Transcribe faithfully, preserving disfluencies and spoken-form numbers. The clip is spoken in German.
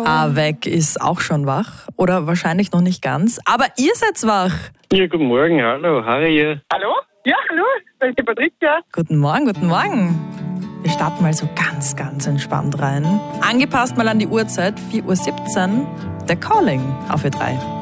Avec ist auch schon wach. Oder wahrscheinlich noch nicht ganz. Aber ihr seid wach. Ja, guten Morgen, hallo, Harry hier. Hallo? Ja, hallo, das ist die Patricia. Guten Morgen, guten Morgen. Wir starten mal so ganz, ganz entspannt rein. Angepasst mal an die Uhrzeit, vier Uhr siebzehn. Der Calling auf Ö drei.